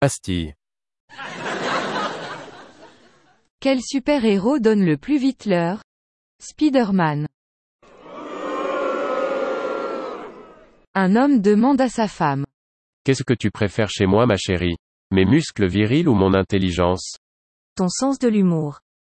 Pastille. Quel super-héros donne le plus vite l'heure? Spider-Man. Un homme demande à sa femme. Qu'est-ce que tu préfères chez moi, ma chérie? Mes muscles virils ou mon intelligence? Ton sens de l'humour.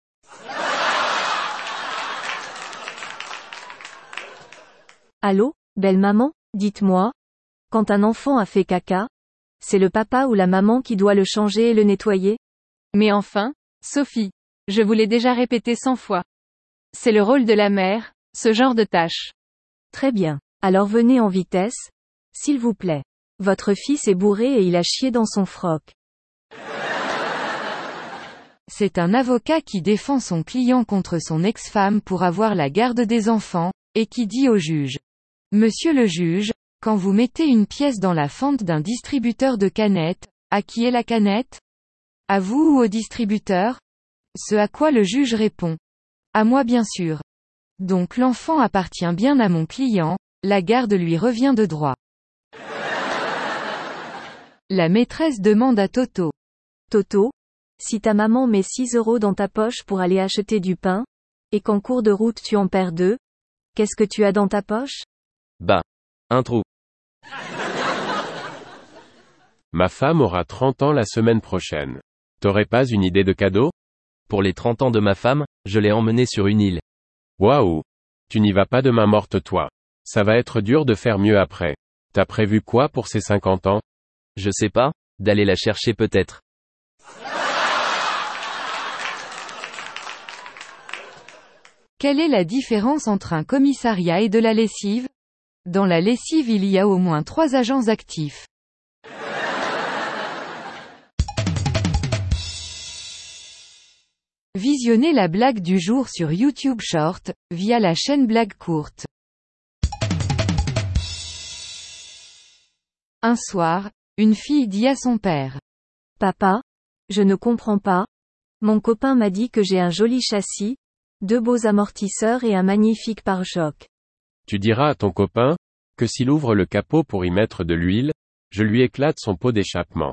Allô, belle maman, dites-moi. Quand un enfant a fait caca, c'est le papa ou la maman qui doit le changer et le nettoyer? Mais enfin, Sophie, je vous l'ai déjà répété 100 fois. C'est le rôle de la mère, ce genre de tâche. Très bien. Alors venez en vitesse, s'il vous plaît. Votre fils est bourré et il a chié dans son froc. C'est un avocat qui défend son client contre son ex-femme pour avoir la garde des enfants, et qui dit au juge. Monsieur le juge, quand vous mettez une pièce dans la fente d'un distributeur de canettes, à qui est la canette? À vous ou au distributeur? Ce à quoi le juge répond. À moi bien sûr. Donc l'enfant appartient bien à mon client, la garde lui revient de droit. La maîtresse demande à Toto. Toto, si ta maman met 6 € dans ta poche pour aller acheter du pain, et qu'en cours de route tu en perds 2, qu'est-ce que tu as dans ta poche? Bah. Un trou. Ma femme aura 30 ans la semaine prochaine. T'aurais pas une idée de cadeau? Pour les 30 ans de ma femme, je l'ai emmenée sur une île. Waouh! Tu n'y vas pas de main morte toi. Ça va être dur de faire mieux après. T'as prévu quoi pour ses 50 ans? Je sais pas, d'aller la chercher peut-être. Quelle est la différence entre un commissariat et de la lessive? Dans la lessive il y a au moins 3 agents actifs. Visionnez la blague du jour sur YouTube Short, via la chaîne Blague Courte. Un soir, une fille dit à son père. Papa, je ne comprends pas. Mon copain m'a dit que j'ai un joli châssis, 2 beaux amortisseurs et un magnifique pare-choc. Tu diras à ton copain, que s'il ouvre le capot pour y mettre de l'huile, je lui éclate son pot d'échappement.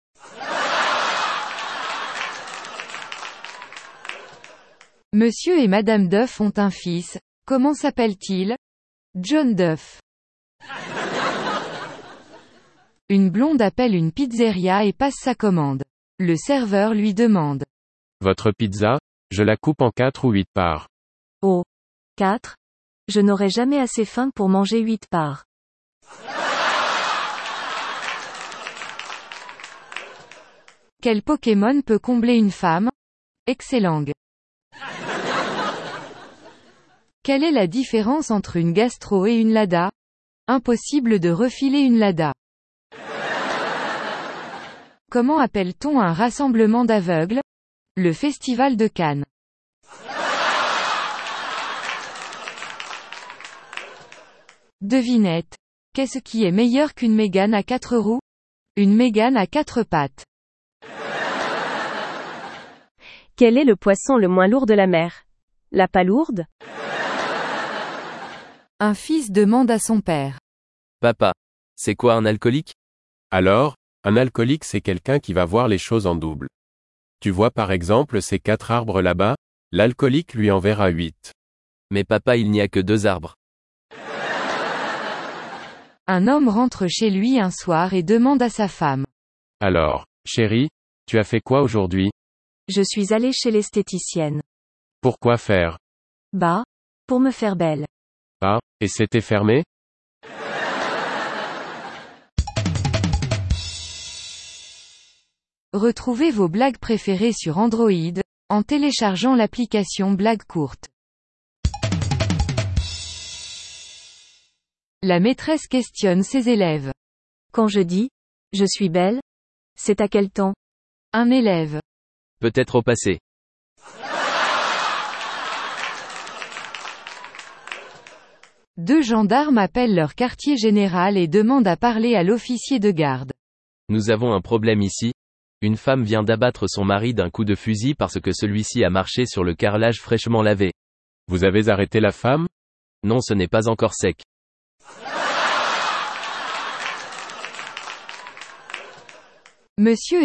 Monsieur et Madame Duff ont un fils, comment s'appelle-t-il? John Duff. Une blonde appelle une pizzeria et passe sa commande. Le serveur lui demande. Votre pizza, je la coupe en 4 ou 8 parts. Oh. 4? Je n'aurai jamais assez faim pour manger 8 parts. Quel Pokémon peut combler une femme? Excellang. Quelle est la différence entre une gastro et une Lada? Impossible de refiler une Lada. Comment appelle-t-on un rassemblement d'aveugles? Le Festival de Cannes. Devinette. Qu'est-ce qui est meilleur qu'une Mégane à 4 roues? Une Mégane à 4 pattes. Quel est le poisson le moins lourd de la mer? La palourde? Un fils demande à son père. Papa. C'est quoi un alcoolique? Alors, un alcoolique c'est quelqu'un qui va voir les choses en double. Tu vois par exemple ces 4 arbres là-bas, l'alcoolique lui en verra 8. Mais papa, il n'y a que 2 arbres. Un homme rentre chez lui un soir et demande à sa femme. Alors, chérie, tu as fait quoi aujourd'hui? Je suis allé chez l'esthéticienne. Pourquoi faire? Bah, pour me faire belle. Ah, et c'était fermé? Retrouvez vos blagues préférées sur Android, en téléchargeant l'application Blague Courte. La maîtresse questionne ses élèves. Quand je dis « je suis belle », c'est à quel temps? Un élève. Peut-être au passé. Deux gendarmes appellent leur quartier général et demandent à parler à l'officier de garde. Nous avons un problème ici. Une femme vient d'abattre son mari d'un coup de fusil parce que celui-ci a marché sur le carrelage fraîchement lavé. Vous avez arrêté la femme? Non, ce n'est pas encore sec. Monsieur